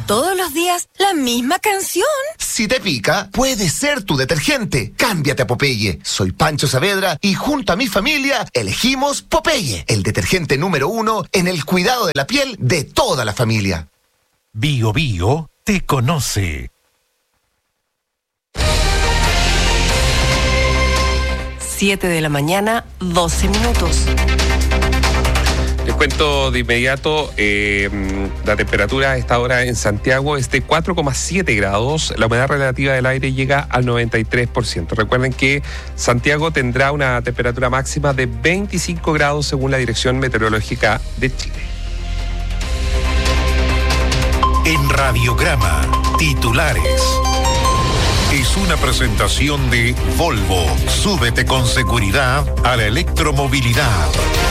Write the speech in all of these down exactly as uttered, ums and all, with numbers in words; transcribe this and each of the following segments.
todos los días la misma canción. Si te pica, puede ser tu detergente. Cámbiate a Popeye. Soy Pancho Saavedra y junto a mi familia elegimos Popeye, el detergente número uno en el cuidado de la piel de toda la familia. Bio Bio te conoce. siete de la mañana, doce minutos. Les cuento de inmediato, eh, la temperatura a esta hora en Santiago es de cuatro coma siete grados, la humedad relativa del aire llega al noventa y tres por ciento. Recuerden que Santiago tendrá una temperatura máxima de veinticinco grados según la Dirección Meteorológica de Chile. En Radiograma, titulares. Es una presentación de Volvo. Súbete con seguridad a la electromovilidad.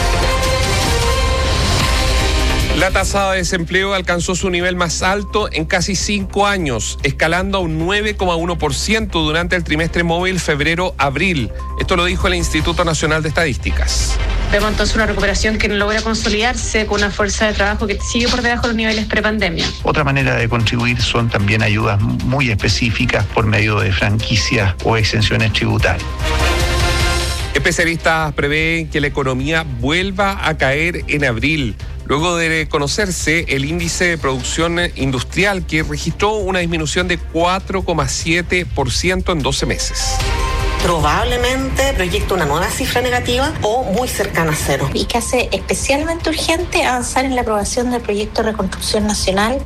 La tasa de desempleo alcanzó su nivel más alto en casi cinco años, escalando a un nueve coma uno por ciento durante el trimestre móvil febrero-abril. Esto lo dijo el Instituto Nacional de Estadísticas. Vemos entonces una recuperación que logra consolidarse con una fuerza de trabajo que sigue por debajo de los niveles prepandemia. Otra manera de contribuir son también ayudas muy específicas por medio de franquicias o exenciones tributarias. Especialistas prevén que la economía vuelva a caer en abril, luego de conocerse el índice de producción industrial que registró una disminución de cuatro coma siete por ciento en doce meses. Probablemente proyecta una nueva cifra negativa o muy cercana a cero. Y que hace especialmente urgente avanzar en la aprobación del proyecto de reconstrucción nacional.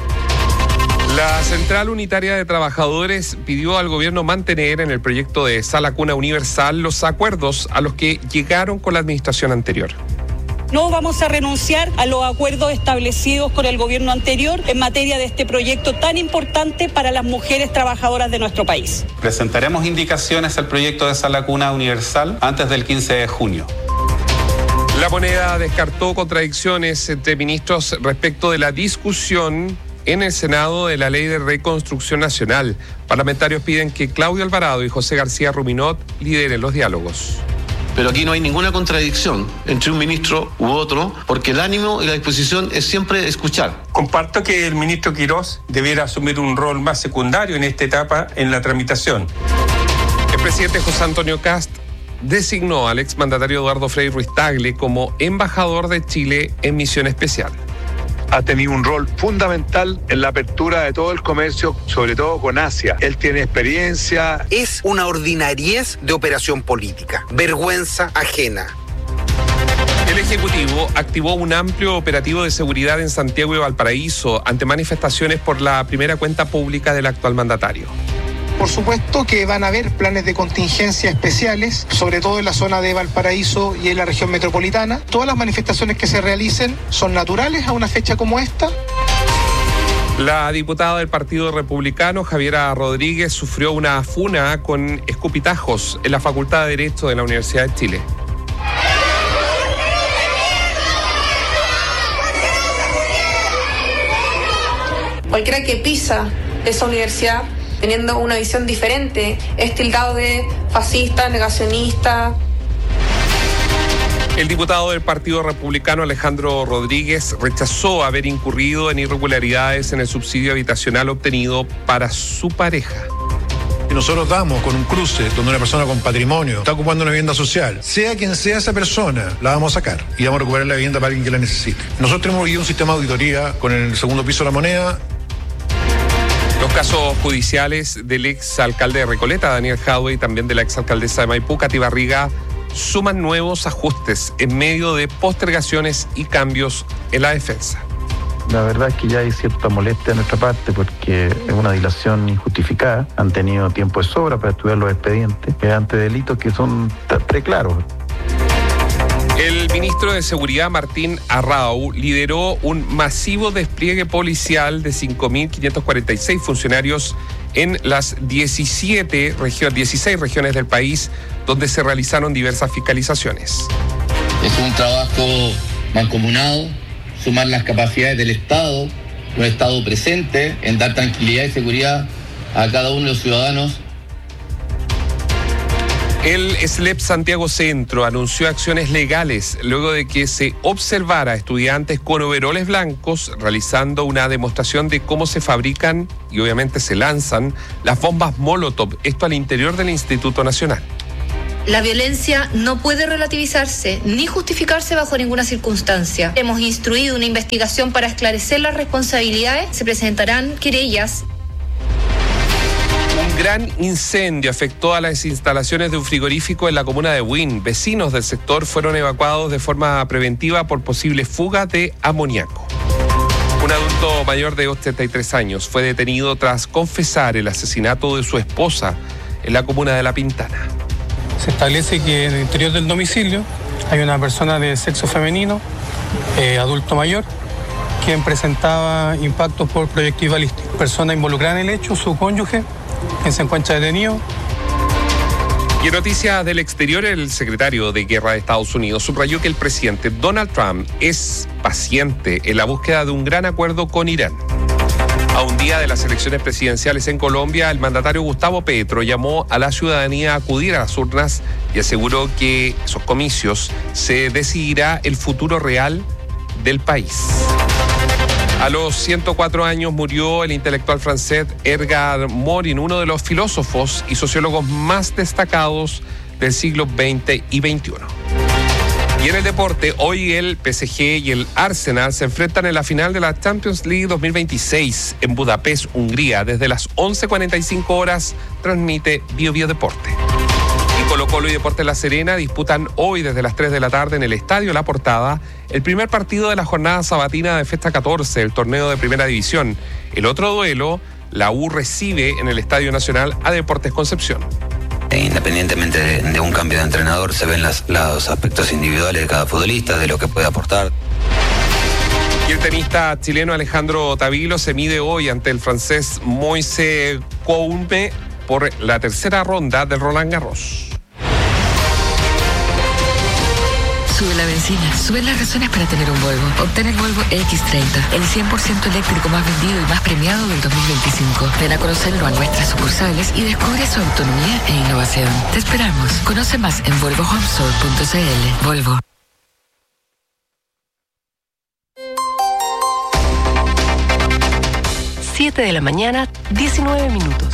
La Central Unitaria de Trabajadores pidió al gobierno mantener en el proyecto de Sala Cuna Universal los acuerdos a los que llegaron con la administración anterior. No vamos a renunciar a los acuerdos establecidos con el gobierno anterior en materia de este proyecto tan importante para las mujeres trabajadoras de nuestro país. Presentaremos indicaciones al proyecto de Sala Cuna Universal antes del quince de junio. La Moneda descartó contradicciones entre ministros respecto de la discusión en el Senado de la Ley de Reconstrucción Nacional. Parlamentarios piden que Claudio Alvarado y José García Ruminot lideren los diálogos. Pero aquí no hay ninguna contradicción entre un ministro u otro, porque el ánimo y la disposición es siempre escuchar. Comparto que el ministro Quirós debiera asumir un rol más secundario en esta etapa en la tramitación. El presidente José Antonio Kast designó al exmandatario Eduardo Frei Ruiz Tagle como embajador de Chile en misión especial. Ha tenido un rol fundamental en la apertura de todo el comercio, sobre todo con Asia. Él tiene experiencia. Es una ordinariez de operación política, vergüenza ajena. El Ejecutivo activó un amplio operativo de seguridad en Santiago y Valparaíso ante manifestaciones por la primera cuenta pública del actual mandatario. Por supuesto que van a haber planes de contingencia especiales, sobre todo en la zona de Valparaíso y en la región metropolitana. Todas las manifestaciones que se realicen son naturales a una fecha como esta. La diputada del Partido Republicano, Javiera Rodríguez, sufrió una funa con escupitajos en la Facultad de Derecho de la Universidad de Chile. Cualquiera que pisa esa universidad teniendo una visión diferente, es tildado de fascista, negacionista. El diputado del Partido Republicano, Alejandro Rodríguez, rechazó haber incurrido en irregularidades en el subsidio habitacional obtenido para su pareja. Y nosotros damos con un cruce donde una persona con patrimonio está ocupando una vivienda social, sea quien sea esa persona, la vamos a sacar y vamos a recuperar la vivienda para alguien que la necesite. Nosotros tenemos un sistema de auditoría con el segundo piso de la Moneda. Los casos judiciales del exalcalde de Recoleta, Daniel Jadwe, y también de la exalcaldesa de Maipú, Katy Barriga, suman nuevos ajustes en medio de postergaciones y cambios en la defensa. La verdad es que ya hay cierta molestia de nuestra parte porque es una dilación injustificada. Han tenido tiempo de sobra para estudiar los expedientes ante delitos que son preclaros. El ministro de Seguridad, Martín Arrau, lideró un masivo despliegue policial de cinco mil quinientos cuarenta y seis funcionarios en las diecisiete regiones, dieciséis regiones del país, donde se realizaron diversas fiscalizaciones. Es un trabajo mancomunado, sumar las capacidades del Estado, un Estado presente en dar tranquilidad y seguridad a cada uno de los ciudadanos. El S L E P Santiago Centro anunció acciones legales luego de que se observara a estudiantes con overoles blancos realizando una demostración de cómo se fabrican y obviamente se lanzan las bombas Molotov, esto al interior del Instituto Nacional. La violencia no puede relativizarse ni justificarse bajo ninguna circunstancia. Hemos instruido una investigación para esclarecer las responsabilidades. Se presentarán querellas. Un gran incendio afectó a las instalaciones de un frigorífico en la comuna de Buin. Vecinos del sector fueron evacuados de forma preventiva por posible fuga de amoníaco. Un adulto mayor de ochenta y tres años fue detenido tras confesar el asesinato de su esposa en la comuna de La Pintana. Se establece que en el interior del domicilio hay una persona de sexo femenino, eh, adulto mayor, quien presentaba impactos por proyectil balístico. Persona involucrada en el hecho, su cónyuge, quien se encuentra detenido. Y en noticias del exterior, el secretario de Guerra de Estados Unidos subrayó que el presidente Donald Trump es paciente en la búsqueda de un gran acuerdo con Irán. A un día de las elecciones presidenciales en Colombia, el mandatario Gustavo Petro llamó a la ciudadanía a acudir a las urnas y aseguró que esos comicios se decidirá el futuro real del país. A los ciento cuatro años murió el intelectual francés Edgar Morin, uno de los filósofos y sociólogos más destacados del siglo veinte y veintiuno. Y en el deporte, hoy el P S G y el Arsenal se enfrentan en la final de la Champions League dos mil veintiséis en Budapest, Hungría. Desde las once cuarenta y cinco horas transmite Bio Bio Deporte. Y Colo Colo y Deportes La Serena disputan hoy desde las tres de la tarde en el Estadio La Portada el primer partido de la jornada sabatina de Festa catorce, el torneo de Primera División. El otro duelo, la U recibe en el Estadio Nacional a Deportes Concepción. Independientemente de, de un cambio de entrenador, se ven las, los aspectos individuales de cada futbolista, de lo que puede aportar. Y el tenista chileno Alejandro Tavilo se mide hoy ante el francés Moise Kounme por la tercera ronda del Roland Garros. Sube la benzina, sube las razones para tener un Volvo. Obtén el Volvo X treinta, el cien por ciento eléctrico más vendido y más premiado del dos mil veinticinco. Ven a conocerlo a nuestras sucursales y descubre su autonomía e innovación. Te esperamos. Conoce más en volvo home store punto c l. Volvo. siete de la mañana, diecinueve minutos.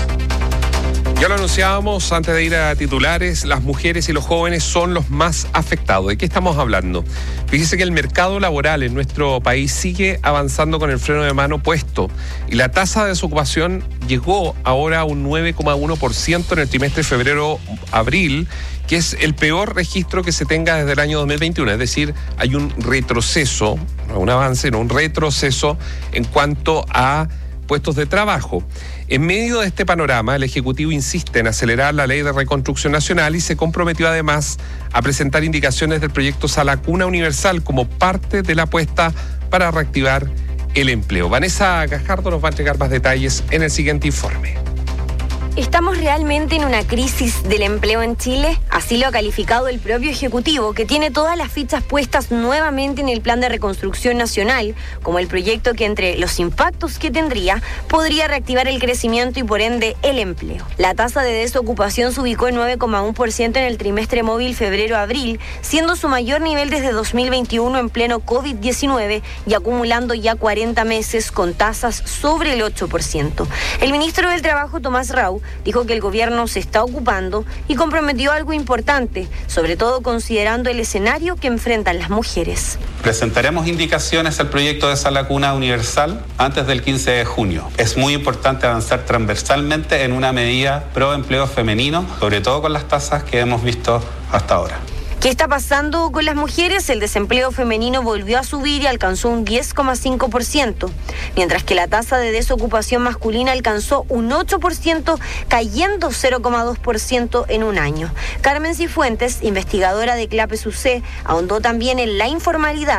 Ya lo anunciábamos antes de ir a titulares, las mujeres y los jóvenes son los más afectados. ¿De qué estamos hablando? Fíjese que el mercado laboral en nuestro país sigue avanzando con el freno de mano puesto y la tasa de desocupación llegó ahora a un nueve coma uno por ciento en el trimestre febrero-abril, que es el peor registro que se tenga desde el año dos mil veintiuno. Es decir, hay un retroceso, no un avance, no un retroceso en cuanto a puestos de trabajo. En medio de este panorama, el Ejecutivo insiste en acelerar la Ley de Reconstrucción Nacional y se comprometió además a presentar indicaciones del proyecto Sala Cuna Universal como parte de la apuesta para reactivar el empleo. Vanessa Gajardo nos va a entregar más detalles en el siguiente informe. ¿Estamos realmente en una crisis del empleo en Chile? Así lo ha calificado el propio Ejecutivo, que tiene todas las fichas puestas nuevamente en el Plan de Reconstrucción Nacional, como el proyecto que entre los impactos que tendría, podría reactivar el crecimiento y por ende el empleo. La tasa de desocupación se ubicó en nueve coma uno por ciento en el trimestre móvil febrero-abril, siendo su mayor nivel desde dos mil veintiuno en pleno COVID diecinueve y acumulando ya cuarenta meses con tasas sobre el ocho por ciento. El ministro del Trabajo, Tomás Rau, dijo que el gobierno se está ocupando y comprometió algo importante, sobre todo considerando el escenario que enfrentan las mujeres. Presentaremos indicaciones al proyecto de Sala Cuna Universal antes del quince de junio. Es muy importante avanzar transversalmente en una medida pro empleo femenino, sobre todo con las tasas que hemos visto hasta ahora. ¿Qué está pasando con las mujeres? El desempleo femenino volvió a subir y alcanzó un diez coma cinco por ciento, mientras que la tasa de desocupación masculina alcanzó un ocho por ciento, cayendo cero coma dos por ciento en un año. Carmen Cifuentes, investigadora de CLAPES U C, ahondó también en la informalidad,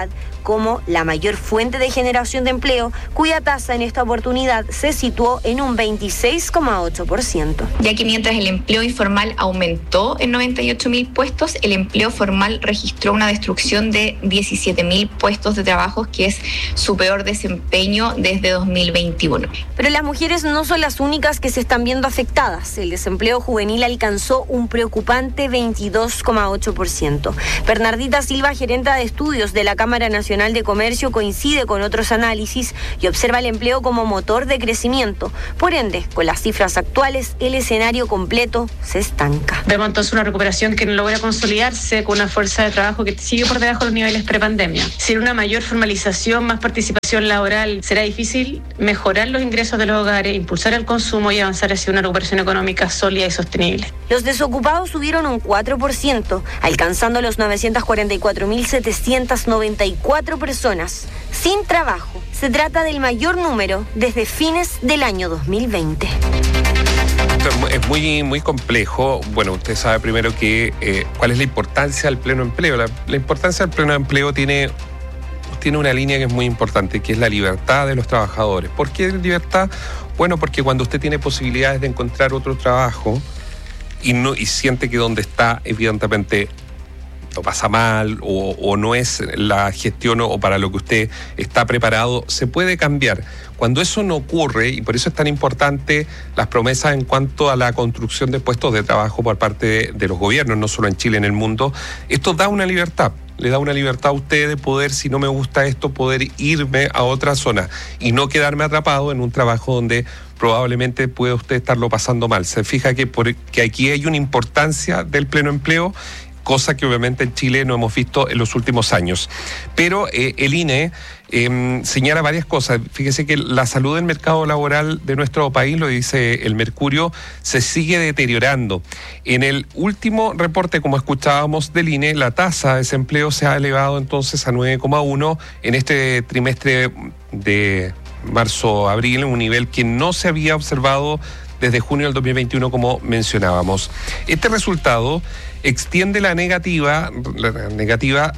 como la mayor fuente de generación de empleo, cuya tasa en esta oportunidad se situó en un veintiséis coma ocho por ciento. Ya que mientras el empleo informal aumentó en noventa y ocho mil puestos, el empleo formal registró una destrucción de diecisiete mil puestos de trabajo, que es su peor desempeño desde dos mil veintiuno. Pero las mujeres no son las únicas que se están viendo afectadas. El desempleo juvenil alcanzó un preocupante veintidós coma ocho por ciento. Bernardita Silva, gerenta de estudios de la Cámara Nacional de Comercio, coincide con otros análisis y observa el empleo como motor de crecimiento. Por ende, con las cifras actuales, el escenario completo se estanca. Vemos entonces una recuperación que no logra consolidarse con una fuerza de trabajo que sigue por debajo de los niveles prepandemia. Sin una mayor formalización, más participación laboral, será difícil mejorar los ingresos de los hogares, impulsar el consumo y avanzar hacia una recuperación económica sólida y sostenible. Los desocupados subieron un cuatro por ciento, alcanzando los novecientos cuarenta y cuatro mil setecientos noventa y cuatro personas sin trabajo. Se trata del mayor número desde fines del año dos mil veinte. Esto es muy, muy complejo. Bueno, usted sabe primero que eh, cuál es la importancia del pleno empleo. La, la importancia del pleno empleo tiene, tiene una línea que es muy importante, que es la libertad de los trabajadores. ¿Por qué libertad? Bueno, porque cuando usted tiene posibilidades de encontrar otro trabajo y, no, y siente que donde está, evidentemente, lo pasa mal o, o no es la gestión o para lo que usted está preparado, se puede cambiar. Cuando eso no ocurre, y por eso es tan importante las promesas en cuanto a la construcción de puestos de trabajo por parte de, de los gobiernos, no solo en Chile, en el mundo, esto da una libertad. Le da una libertad a usted de poder, si no me gusta esto, poder irme a otra zona y no quedarme atrapado en un trabajo donde probablemente puede usted estarlo pasando mal. Se fija que, por, que aquí hay una importancia del pleno empleo, cosa que obviamente en Chile no hemos visto en los últimos años. Pero eh, el I N E eh, señala varias cosas. Fíjese que la salud del mercado laboral de nuestro país, lo dice el Mercurio, se sigue deteriorando. En el último reporte, como escuchábamos del I N E, la tasa de desempleo se ha elevado entonces a nueve coma uno en este trimestre de marzo-abril, un nivel que no se había observado desde junio del dos mil veintiuno, como mencionábamos. Este resultado extiende la negativa, la negativa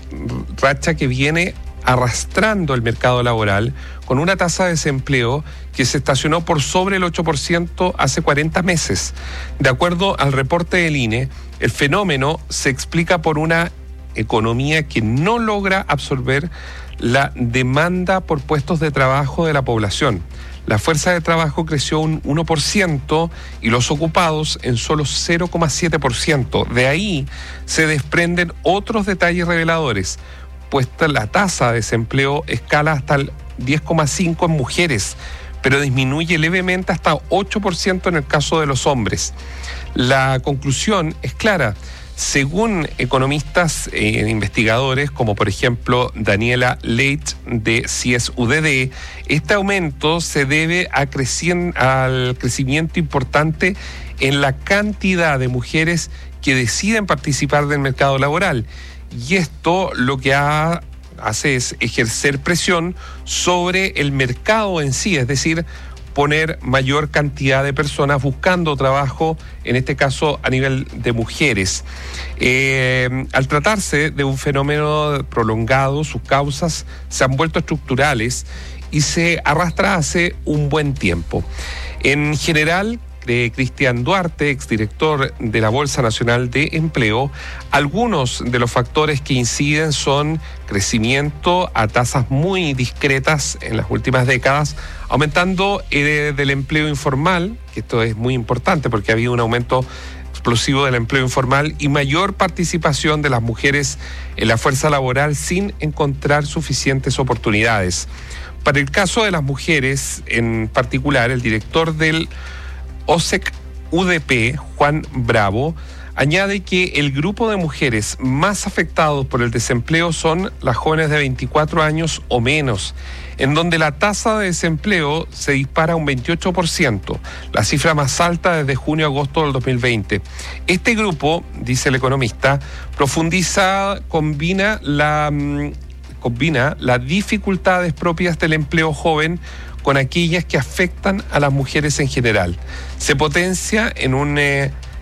racha que viene arrastrando el mercado laboral con una tasa de desempleo que se estacionó por sobre el ocho por ciento hace cuarenta meses. De acuerdo al reporte del I N E, el fenómeno se explica por una economía que no logra absorber la demanda por puestos de trabajo de la población. La fuerza de trabajo creció un uno por ciento y los ocupados en solo cero coma siete por ciento. De ahí se desprenden otros detalles reveladores, pues la tasa de desempleo escala hasta el diez coma cinco por ciento en mujeres, pero disminuye levemente hasta ocho por ciento en el caso de los hombres. La conclusión es clara. Según economistas e investigadores, como por ejemplo Daniela Leitch de C I E S U D D, este aumento se debe a crecien- al crecimiento importante en la cantidad de mujeres que deciden participar del mercado laboral. Y esto lo que ha, hace es ejercer presión sobre el mercado en sí, es decir, poner mayor cantidad de personas buscando trabajo, en este caso a nivel de mujeres. Eh, al tratarse de un fenómeno prolongado, sus causas se han vuelto estructurales y se arrastra hace un buen tiempo. En general, de Cristian Duarte, exdirector de la Bolsa Nacional de Empleo, algunos de los factores que inciden son crecimiento a tasas muy discretas en las últimas décadas, aumentando eh, del empleo informal, que esto es muy importante porque ha habido un aumento explosivo del empleo informal y mayor participación de las mujeres en la fuerza laboral sin encontrar suficientes oportunidades. Para el caso de las mujeres en particular, el director del O S E C U D P, Juan Bravo, añade que el grupo de mujeres más afectados por el desempleo son las jóvenes de veinticuatro años o menos, en donde la tasa de desempleo se dispara a un veintiocho por ciento, la cifra más alta desde junio a agosto del dos mil veinte. Este grupo, dice el economista, profundiza, combina, la, combina las dificultades propias del empleo joven con aquellas que afectan a las mujeres en general. Se potencia en un, eh,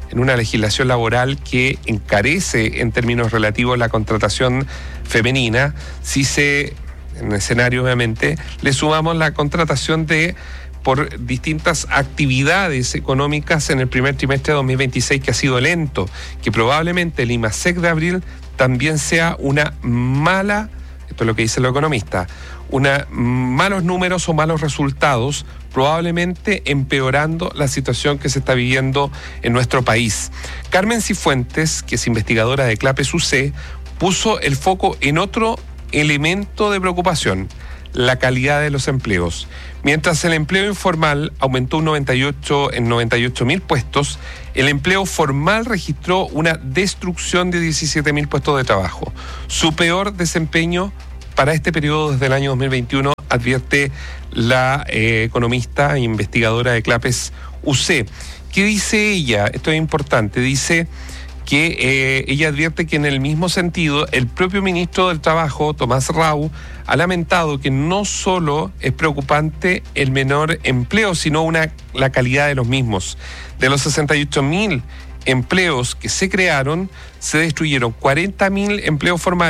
en una legislación laboral que encarece en términos relativos la contratación femenina, si se, en el escenario obviamente, le sumamos la contratación de por distintas actividades económicas en el primer trimestre de dos mil veintiséis, que ha sido lento, que probablemente el IMASEC de abril también sea una mala, esto es lo que dicen los economistas, una, malos números o malos resultados, probablemente empeorando la situación que se está viviendo en nuestro país. Carmen Cifuentes, que es investigadora de CLAPES U C, puso el foco en otro elemento de preocupación: la calidad de los empleos. Mientras el empleo informal aumentó un noventa y ocho en noventa y ocho mil puestos, el empleo formal registró una destrucción de diecisiete mil puestos de trabajo. Su peor desempeño para este periodo desde el año dos mil veintiuno, advierte la eh, economista e investigadora de CLAPES U C. ¿Qué dice ella? Esto es importante. Dice que eh, ella advierte que en el mismo sentido el propio ministro del Trabajo, Tomás Rau, ha lamentado que no solo es preocupante el menor empleo, sino una, la calidad de los mismos. De los sesenta y ocho mil empleos que se crearon, se destruyeron cuarenta mil empleos formales